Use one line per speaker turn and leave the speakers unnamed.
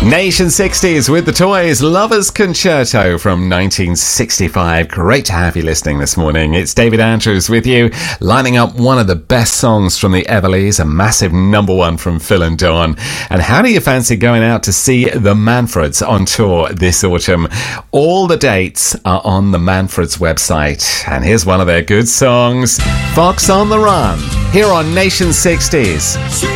Nation 60s with the Toys, Lovers Concerto from 1965. Great to have you listening this morning. It's David Andrews with you, lining up one of the best songs from the Everlys, a massive number one from Phil and Dawn. And how do you fancy going out to see the Manfreds on tour this autumn? All the dates are on the Manfreds website. And here's one of their good songs, Fox on the Run, here on Nation 60s.